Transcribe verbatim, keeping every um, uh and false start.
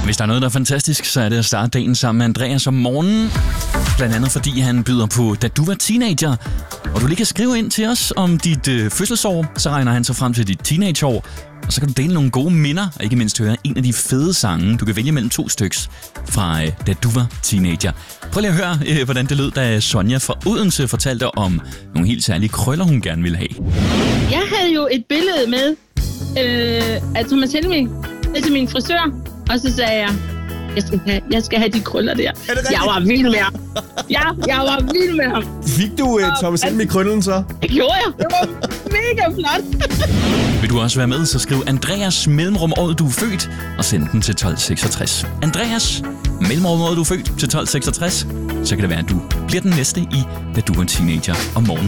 Hvis der er noget, der er fantastisk, så er det at starte dagen sammen med Andreas om morgenen. Blandt andet fordi han byder på Da du var teenager. Og du lige kan skrive ind til os om dit øh, fødselsår, så regner han så frem til dit teenageår. Og så kan du dele nogle gode minder, og ikke mindst høre en af de fede sange, du kan vælge mellem to styks fra øh, Da du var teenager. Prøv lige at høre, øh, hvordan det lød, da Sonja fra Odense fortalte om nogle helt særlige krøller, hun gerne ville have. Jeg havde jo et billede med øh, af Thomas Helmig til min frisør, og så sagde jeg, jeg skal have, jeg skal have de krøller der. Jeg var vild med ham. Ja, jeg var vild med ham. Fik du uh, Thomas Helmig-krøllen så? Det gjorde jeg. Det var mega flot. Vil du også være med, så skriv Andreas mellemrum året du er født, og send den til tolv seksogtres. Andreas mellemrum året du er født til tolv seksogtres. Så kan det være, at du bliver den næste i Da du var teenager om morgenen.